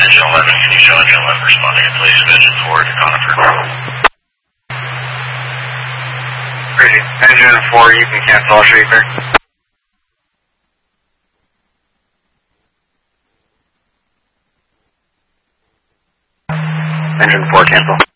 Engine 11, can you show Engine 11 responding, please? Engine 4 to Conifer. Crazy. Engine 4, you can cancel, I'll show you clear. Engine 4, cancel.